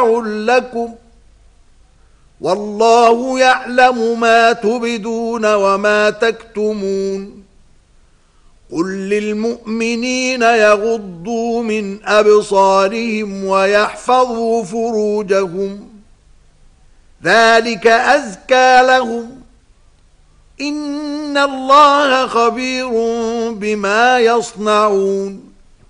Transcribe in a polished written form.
متاع لكم والله يعلم ما تبدون وما تكتمون قل للمؤمنين يغضوا من أبصارهم ويحفظوا فروجهم ذلك أزكى لهم إن الله خبير بما يصنعون